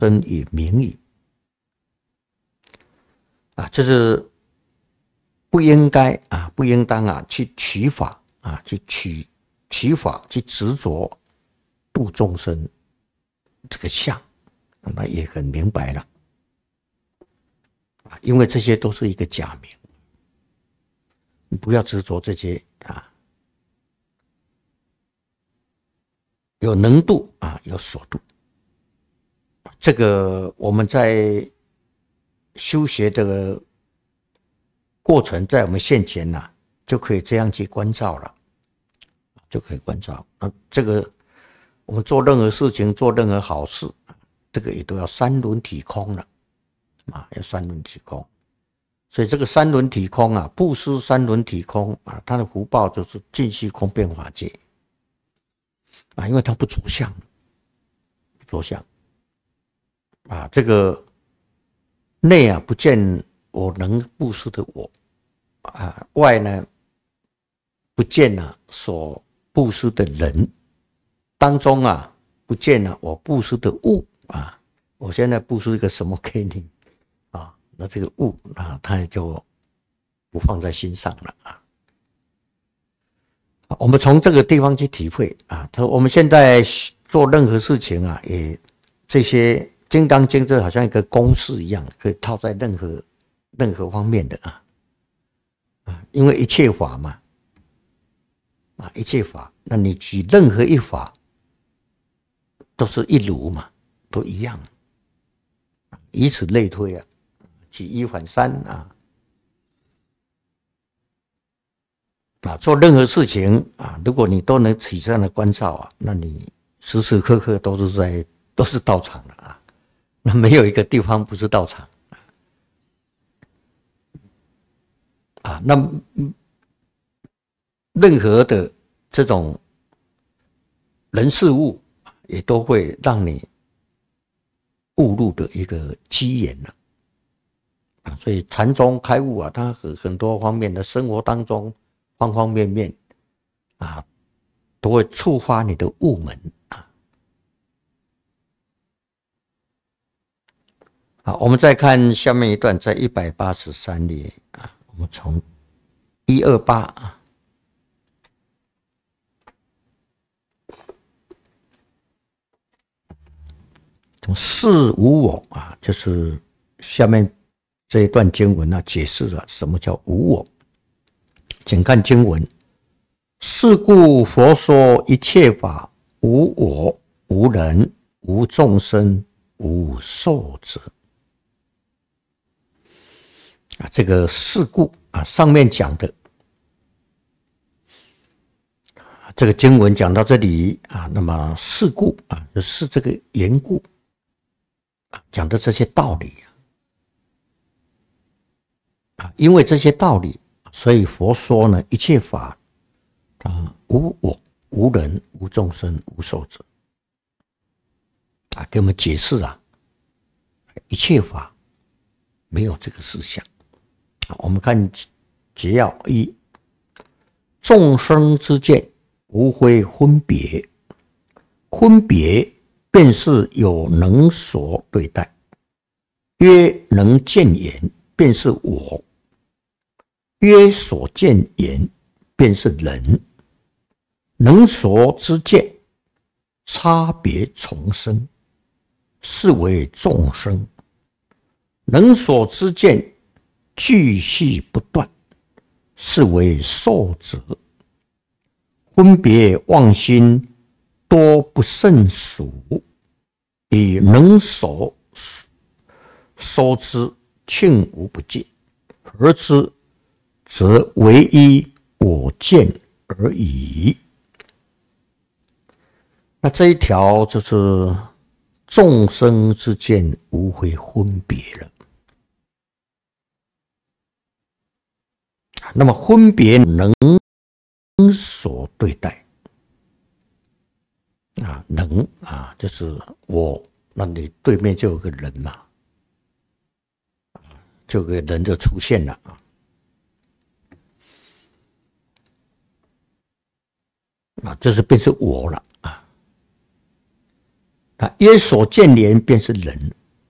身也明矣。这是不应该不应当去取法去取法去执着度众生这个相，那也很明白了因为这些都是一个假名，你不要执着这些有能度有所度。这个我们在修学的过程，在我们现前就可以这样去关照了，就可以关照。这个我们做任何事情，做任何好事，这个也都要三轮体空了要三轮体空。所以这个三轮体空布施三轮体空它的福报就是尽虚空变法界因为它不着相，不着相这个内不见我能布施的我外呢不见所布施的人，当中不见我布施的物我现在布施一个什么给你那这个物它也就不放在心上了我们从这个地方去体会我们现在做任何事情也这些金刚经这好像一个公式一样，可以套在任何方面的因为一切法嘛一切法，那你举任何一法都是一如嘛，都一样以此类推举一反三做任何事情如果你都能起这样的关照那你时时刻刻都是道场了那没有一个地方不是道场那任何的这种人事物也都会让你误入的一个机缘所以禅宗开悟它很多方面的生活当中方方面面都会触发你的悟门我们再看下面一段，在183页我们从128从事无我就是下面这一段经文解释了什么叫无我。请看经文：是故佛说一切法无我、无人、无众生、无寿者。这个是故上面讲的这个经文讲到这里那么是故就是这个缘故讲的这些道理因为这些道理，所以佛说呢，一切法无我、无人、无众生、无寿者给我们解释一切法没有这个事项我们看结要一，众生之见无非分别，分别便是有能所对待，曰能见言便是我，曰所见言便是人，能所之见差别重生，是为众生，能所之见继续不断，是为寿者。分别妄心多不胜数，以能所收之罄无不尽，何之则唯一我见而已。那这一条就是众生之见无非分别了。那么分别能所对待能就是我，那你对面就有个人嘛，就有个人就出现了就是变成我了啊，耶所见莲便是人，